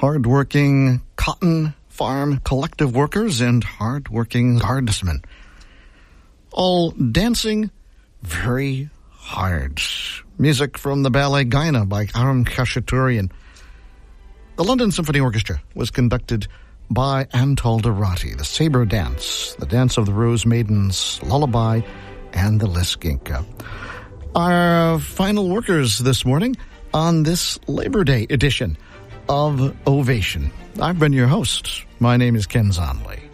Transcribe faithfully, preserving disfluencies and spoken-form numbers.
hard-working cotton farm collective workers and hard-working guardsmen, all dancing very hard. Music from the ballet Gaina by Aram Khachaturian. The London Symphony Orchestra was conducted by Antal Dorati. The Sabre Dance, the Dance of the Rose Maidens, Lullaby, and the Liskinka. Our final workers this morning on this Labor Day edition of Ovation. I've been your host. My name is Ken Zonley.